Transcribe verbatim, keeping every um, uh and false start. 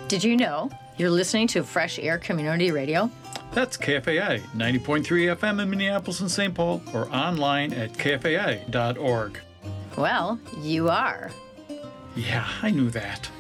Did you know you're listening to Fresh Air Community Radio? That's K F A I ninety point three F M in Minneapolis and Saint Paul, or online at K F A I dot org. Well, you are. Yeah, I knew that.